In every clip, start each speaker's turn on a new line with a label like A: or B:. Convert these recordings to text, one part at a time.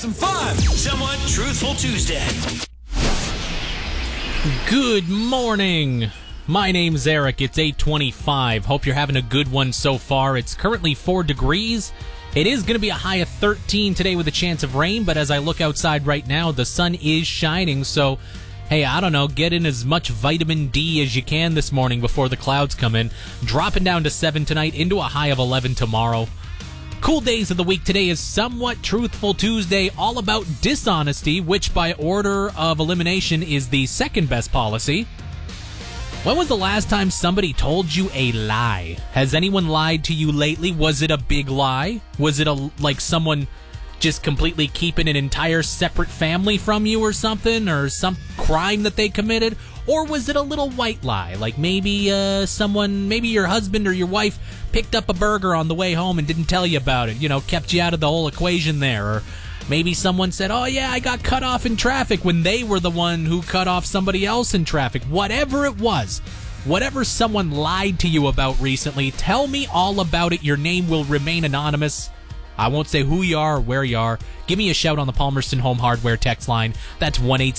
A: some fun.
B: Somewhat Truthful Tuesday.
C: Good morning. My name's Eric. It's 8:25. Hope you're having a good one so far. It's currently 4 degrees. It is going to be a high of 13 today with a chance of rain, but as I look outside right now, the sun is shining, so hey, I don't know, get in as much vitamin D as you can this morning before the clouds come in. Dropping down to 7 tonight, into a high of 11 tomorrow. Cool days of the week today is Somewhat Truthful Tuesday, all about dishonesty, which by order of elimination is the second best policy. When was the last time somebody told you a lie? Has anyone lied to you lately? Was it a big lie? Was it like someone just completely keeping an entire separate family from you or something? Or some crime that they committed? Or was it a little white lie? Like maybe your husband or your wife picked up a burger on the way home and didn't tell you about it, kept you out of the whole equation there. Or maybe someone said, oh yeah, I got cut off in traffic when they were the one who cut off somebody else in traffic. Whatever it was, whatever someone lied to you about recently, tell me all about it. Your name will remain anonymous. I won't say who you are or where you are. Give me a shout on the Palmerston Home Hardware text line. That's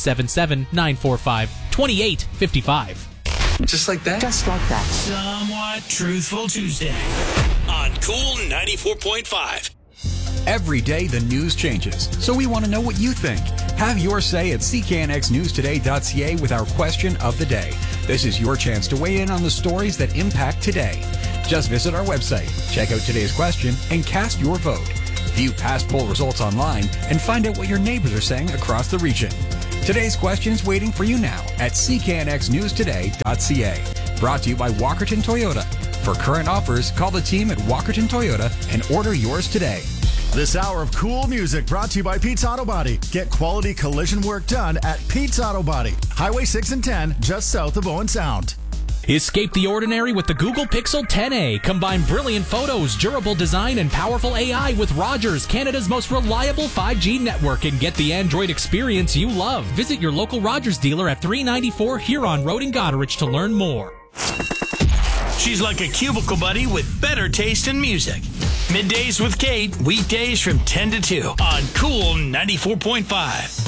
C: 1-877-945-2855.
A: Just like that?
D: Just like that.
B: Somewhat Truthful Tuesday on Cool 94.5.
E: Every day the news changes, so we want to know what you think. Have your say at cknxnewstoday.ca with our question of the day. This is your chance to weigh in on the stories that impact today. Just visit our website, check out today's question, and cast your vote. View past poll results online and find out what your neighbors are saying across the region. Today's question's waiting for you now at cknxnewstoday.ca. Brought to you by Walkerton Toyota. For current offers, call the team at Walkerton Toyota and order yours today.
F: This hour of cool music brought to you by Pete's Auto Body. Get quality collision work done at Pete's Auto Body. Highway 6 and 10, just south of Owen Sound.
C: Escape the ordinary with the Google Pixel 10a. Combine brilliant photos, durable design, and powerful AI with Rogers, Canada's most reliable 5G network, and get the Android experience you love. Visit your local Rogers dealer at 394 Huron Road in Goderich to learn more.
B: She's like a cubicle buddy with better taste in music. Middays with Kate, weekdays from 10 to 2 on Cool 94.5.